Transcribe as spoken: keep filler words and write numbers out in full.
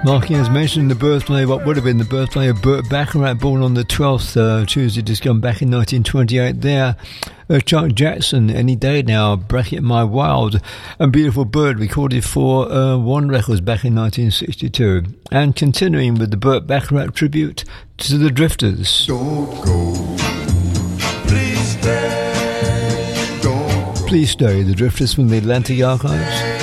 Marking as mentioned the birthday, what would have been the birthday of Burt Bacharach, born on the twelfth, uh, Tuesday, just gone back in nineteen twenty-eight there. Uh, Chuck Jackson, Any Day Now, Bracket My Wild, and Beautiful Bird, recorded for uh, One Records back in nineteen sixty-two. And continuing with the Burt Bacharach tribute to the Drifters. Don't go, please stay, don't Please Stay, the Drifters from the Atlantic Archives.